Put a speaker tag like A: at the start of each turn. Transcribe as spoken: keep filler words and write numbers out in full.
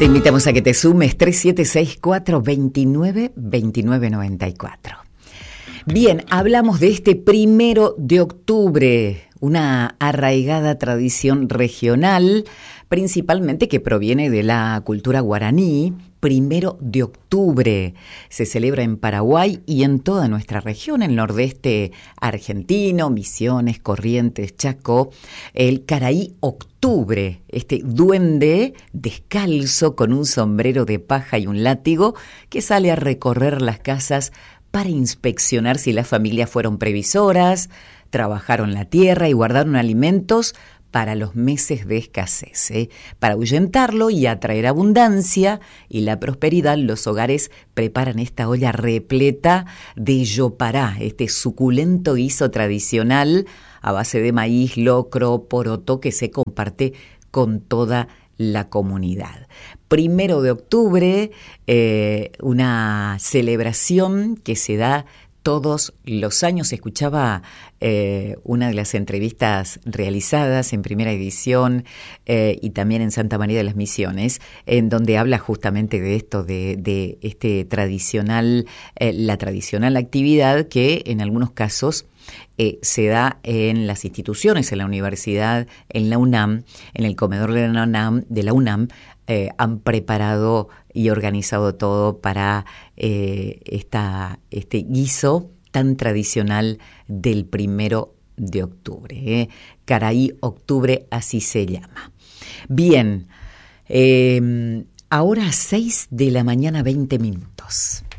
A: Te invitamos a que te sumes tres siete seis cuatro dos nueve dos nueve nueve cuatro. Bien, hablamos de este primero de octubre, una arraigada tradición regional, principalmente que proviene de la cultura guaraní. Primero de octubre se celebra en Paraguay y en toda nuestra región, el nordeste argentino, Misiones, Corrientes, Chaco, el Caraí Octubre, este duende descalzo con un sombrero de paja y un látigo que sale a recorrer las casas para inspeccionar si las familias fueron previsoras, trabajaron la tierra y guardaron alimentos para los meses de escasez, ¿eh? Para ahuyentarlo y atraer abundancia y la prosperidad, los hogares preparan esta olla repleta de yopará, este suculento guiso tradicional a base de maíz, locro, poroto que se comparte con toda la comunidad. Primero de octubre, eh, una celebración que se da todos los años. Escuchaba eh, una de las entrevistas realizadas en primera edición eh, y también en Santa María de las Misiones, en donde habla justamente de esto, de, de este tradicional, eh, la tradicional actividad que en algunos casos eh, se da en las instituciones, en la universidad, en la UNAM, en el comedor de la UNAM, de la UNAM. Eh, han preparado y organizado todo para eh, esta, este guiso tan tradicional del primero de octubre. ¿eh? Caraí Octubre, así se llama. Bien, eh, ahora seis de la mañana, veinte minutos.